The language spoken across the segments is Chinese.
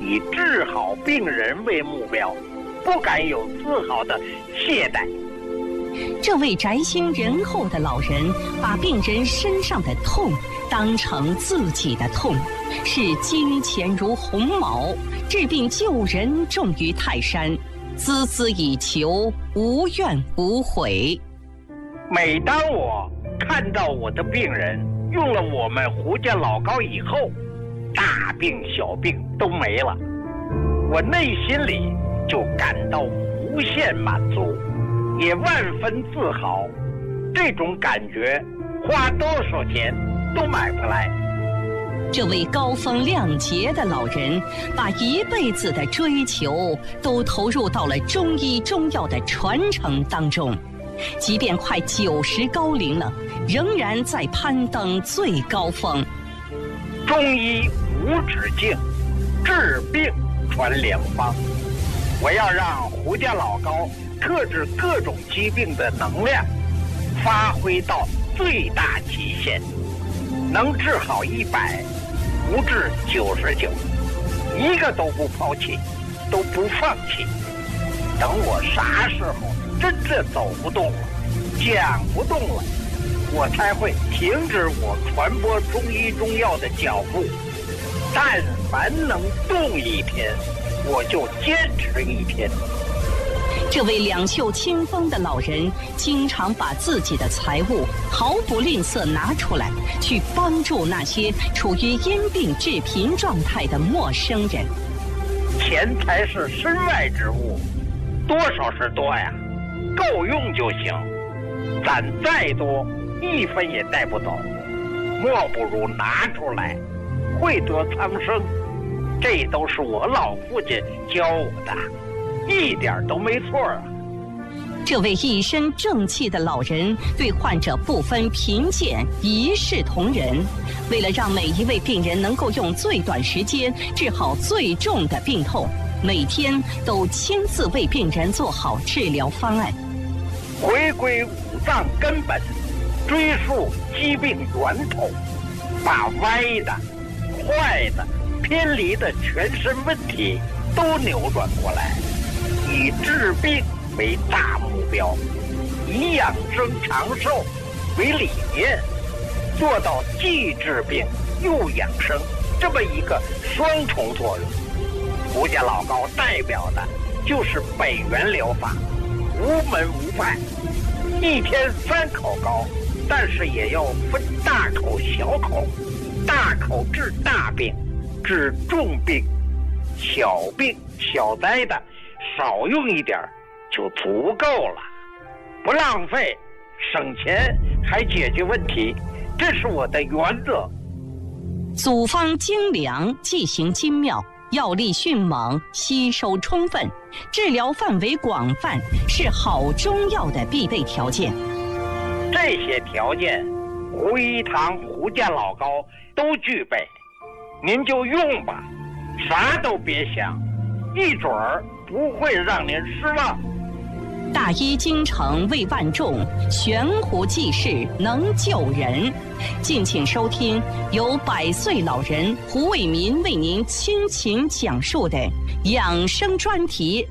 以治好病人为目标，不敢有丝毫的懈怠。 这位宅心仁厚的老人把病人身上的痛当成自己的痛，视金钱如鸿毛，治病救人重于泰山，孜孜以求，无怨无悔。 每当我看到我的病人用了我们胡家老膏以后，大病小病都没了，我内心里就感到无限满足，也万分自豪。这种感觉花多少钱都买不来。 这位高风亮节的老人把一辈子的追求都投入到了中医中药的传承当中，即便快90高龄了，仍然在攀登最高峰。 中医无止境，治病传良方。我要让胡家老膏克制各种疾病的能量发挥到最大极限，能治好100，不治99，一个都不抛弃，都不放弃。等我啥时候真正走不动了，讲不动了，我才会停止我传播中医中药的脚步。但凡能动一天，我就坚持一天。 这位两袖清风的老人经常把自己的财物毫不吝啬拿出来，去帮助那些处于因病致贫状态的陌生人。 钱财是身外之物，多少是多呀，够用就行。攒再多1分也带不走，莫不如拿出来，惠得苍生。这都是我老父亲教我的，一点都没错啊。 这位一身正气的老人对患者不分贫贱，一视同仁。为了让每一位病人能够用最短时间治好最重的病痛，每天都亲自为病人做好治疗方案。 回归五脏根本，追溯疾病源头，把歪的、坏的、偏离的全身问题都扭转过来，以治病为大目标，以养生长寿为理念，做到既治病又养生这么一个双重作用。胡家老膏代表的就是北元疗法，无门无派，一天3口膏，但是也要分大口小口，大口治大病，治重病，小病小灾的少用一点就足够了，不浪费，省钱还解决问题，这是我的原则。 组方精良，剂型精妙，药力迅猛，吸收充分，治疗范围广泛，是好中药的必备条件。 这些条件，胡一堂胡家老膏都具备，您就用吧，啥都别想，一准儿不会让您失望。 大医精诚为万众，悬壶济世能救人。敬请收听由100岁老人胡卫民为您倾情讲述的养生专题。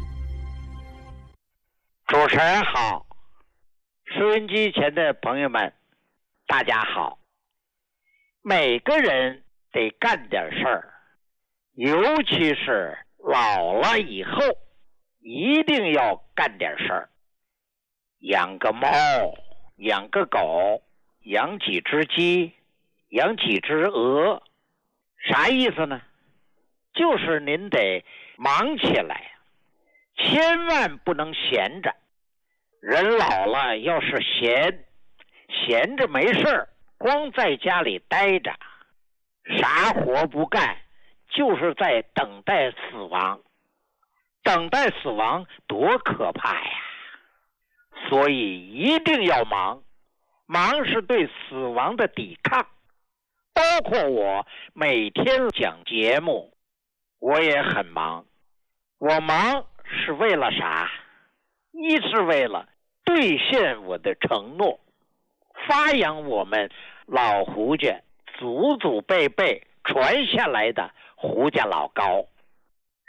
主持人好，收音机前的朋友们，大家好。每个人得干点事儿，尤其是老了以后，一定要干点事儿。养个猫，养个狗，养几只鸡，养几只鹅，啥意思呢？就是您得忙起来，千万不能闲着。人老了要是闲着没事儿，光在家里待着，啥活不干，就是在等待死亡。等待死亡多可怕呀！所以一定要忙，忙是对死亡的抵抗。包括我每天讲节目，我也很忙。我忙是为了啥？一是为了兑现我的承诺，发扬我们老胡家祖祖辈辈传下来的胡家老膏。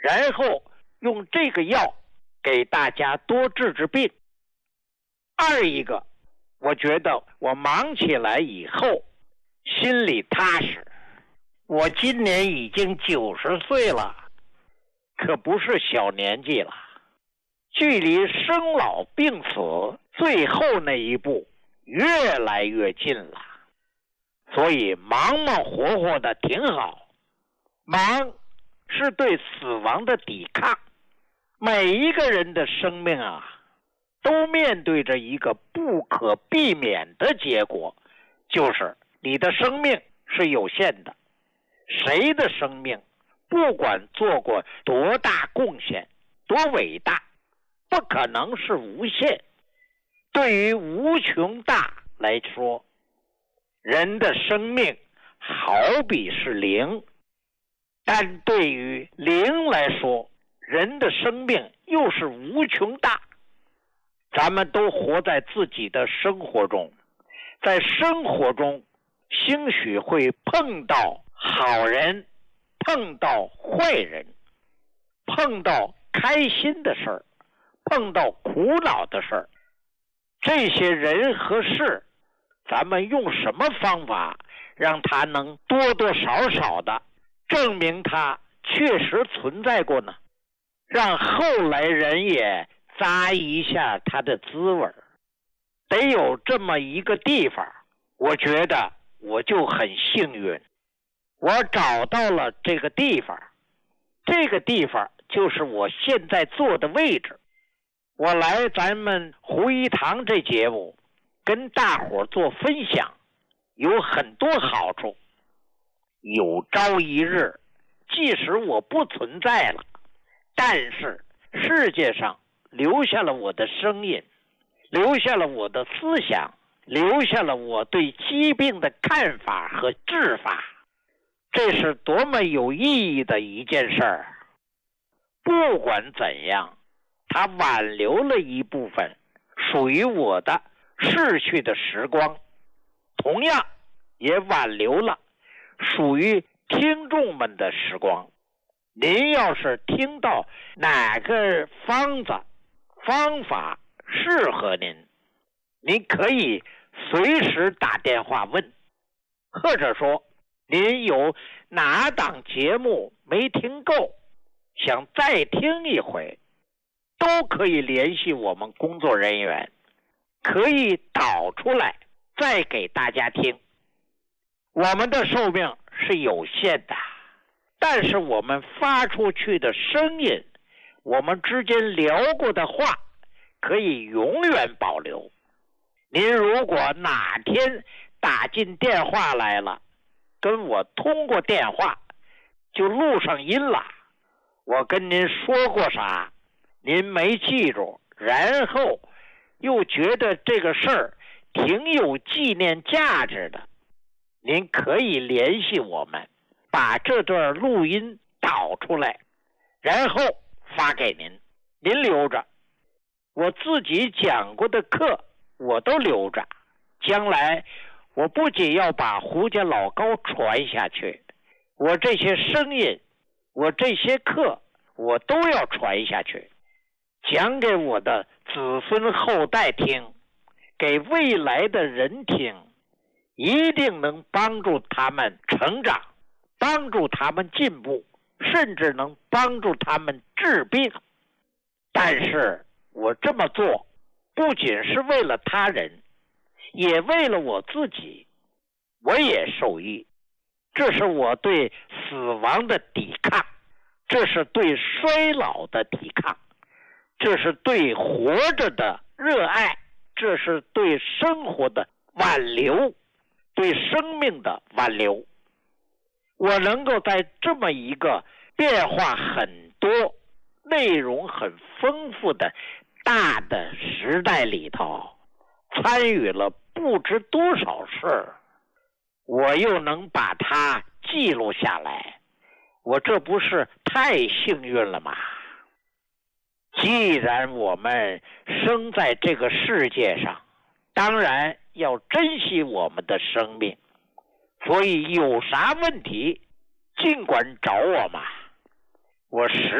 然后用这个药给大家多治治病。二一个，我觉得我忙起来以后心里踏实。我今年已经90岁了，可不是小年纪了，距离生老病死最后那一步越来越近了，所以忙忙活活的挺好。忙是对死亡的抵抗，每一个人的生命啊，都面对着一个不可避免的结果，就是你的生命是有限的。谁的生命不管做过多大贡献多伟大，不可能是无限。对于无穷大来说，人的生命好比是零，但对于零来说，人的生命又是无穷大。咱们都活在自己的生活中，在生活中兴许会碰到好人，碰到坏人，碰到开心的事儿，碰到苦恼的事儿。这些人和事，咱们用什么方法让他能多多少少的证明他确实存在过呢？让后来人也咂一下他的滋味。得有这么一个地方，我觉得我就很幸运，我找到了这个地方。这个地方就是我现在坐的位置。我来咱们胡一堂这节目跟大伙做分享，有很多好处。有朝一日，即使我不存在了，但是世界上留下了我的声音，留下了我的思想，留下了我对疾病的看法和治法。这是多么有意义的一件事儿。不管怎样，它挽留了一部分属于我的逝去的时光，同样也挽留了属于听众们的时光。您要是听到哪个方法适合您，您可以随时打电话问，或者说您有哪档节目没听够，想再听一回，都可以联系我们工作人员，可以导出来再给大家听。我们的寿命是有限的，但是我们发出去的声音，我们之间聊过的话，可以永远保留。您如果哪天打进电话来了，跟我通过电话，就录上音了，我跟您说过啥，您没记住，然后又觉得这个事儿挺有纪念价值的，您可以联系我们，把这段录音导出来，然后发给您，您留着。我自己讲过的课我都留着，将来我不仅要把胡家老高传下去，我这些声音，我这些课我都要传下去，讲给我的子孙后代听，给未来的人听，一定能帮助他们成长，帮助他们进步，甚至能帮助他们治病。但是我这么做不仅是为了他人，也为了我自己，我也受益。这是我对死亡的抵抗，这是对衰老的抵抗，这是对活着的热爱，这是对生活的挽留，对生命的挽留。我能够在这么一个变化很多、内容很丰富的大的时代里头，参与了不知多少事，我又能把它记录下来，我这不是太幸运了吗？既然我们生在这个世界上，当然要珍惜我们的生命，所以有啥问题尽管找我嘛，我实